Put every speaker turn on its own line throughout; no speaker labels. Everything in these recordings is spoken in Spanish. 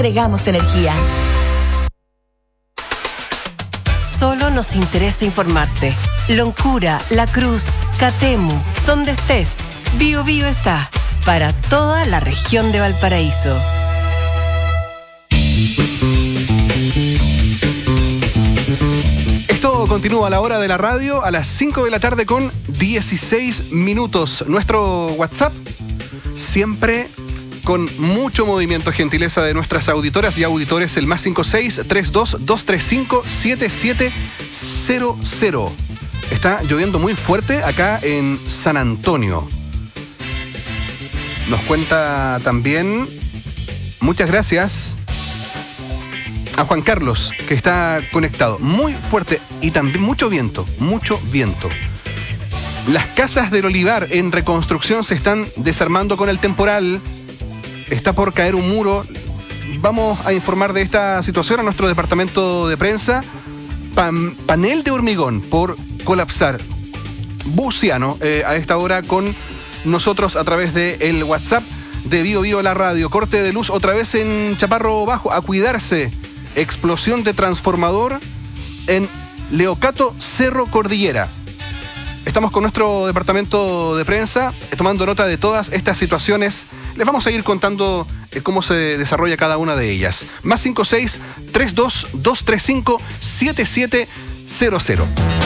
Entregamos energía.
Solo nos interesa informarte. Loncura, La Cruz, Catemu, donde estés, Bio Bio está para toda la región de Valparaíso.
Esto continúa a la hora de la radio a las 5 de la tarde con 16 minutos. Nuestro WhatsApp siempre con mucho movimiento, gentileza de nuestras auditoras y auditores, el +56 32 235 7700. Está lloviendo muy fuerte acá en San Antonio. Nos cuenta también, muchas gracias a Juan Carlos, que está conectado. Muy fuerte y también mucho viento, mucho viento. Las casas del Olivar en reconstrucción se están desarmando con el temporal. Está por caer un muro. Vamos a informar de esta situación a nuestro departamento de prensa. Panel de hormigón por colapsar. Buciano, a esta hora con nosotros a través del WhatsApp de Bio Bio la radio. Corte de luz otra vez en Chaparro Bajo. A cuidarse. Explosión de transformador en Leocato, Cerro Cordillera. Estamos con nuestro departamento de prensa tomando nota de todas estas situaciones. Les vamos a ir contando cómo se desarrolla cada una de ellas. +56 32 235 7700.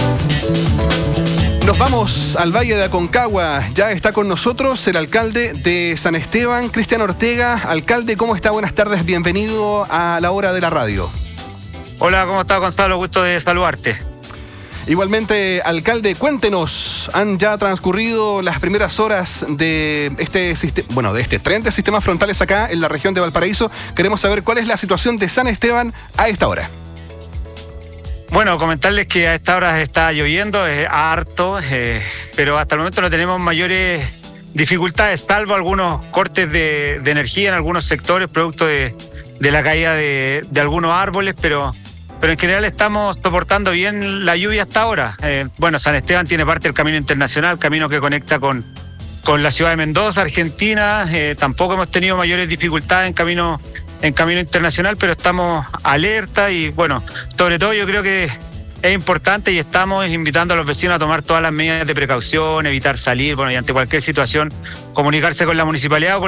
Nos vamos al Valle de Aconcagua. Ya está con nosotros el alcalde de San Esteban, Cristian Ortega. Alcalde, ¿cómo está? Buenas tardes, bienvenido a la hora de la radio.
Hola, ¿cómo estás, Gonzalo? Gusto de saludarte.
Igualmente, alcalde, cuéntenos, han ya transcurrido las primeras horas de este tren de sistemas frontales acá en la región de Valparaíso. Queremos saber cuál es la situación de San Esteban a esta hora.
Bueno, comentarles que a esta hora está lloviendo, es harto, pero hasta el momento no tenemos mayores dificultades, salvo algunos cortes de energía en algunos sectores, producto de la caída de algunos árboles, pero en general estamos soportando bien la lluvia hasta ahora. San Esteban tiene parte del camino internacional, camino que conecta con la ciudad de Mendoza, Argentina. Tampoco hemos tenido mayores dificultades en camino internacional, pero estamos alerta y sobre todo yo creo que es importante y estamos invitando a los vecinos a tomar todas las medidas de precaución, evitar salir, y ante cualquier situación comunicarse con la municipalidad o con